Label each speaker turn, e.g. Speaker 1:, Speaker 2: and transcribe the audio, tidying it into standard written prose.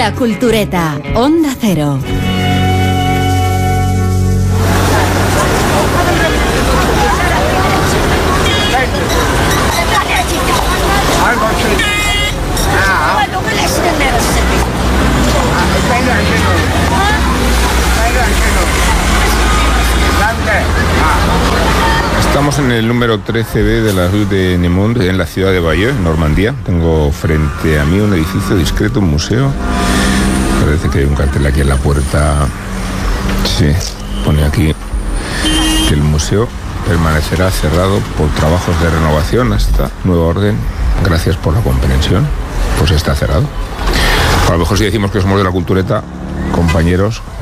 Speaker 1: La Cultureta, Onda Cero.
Speaker 2: Estamos en el número 13B de la Rue de Nemours, en la ciudad de Bayeux, en Normandía. Tengo frente a mí un edificio discreto, un museo. Parece que hay un cartel aquí en la puerta. Sí, pone aquí que el museo permanecerá cerrado por trabajos de renovación hasta nueva orden. Gracias por la comprensión. Pues está cerrado. A lo mejor si decimos que somos de la Cultureta, compañeros,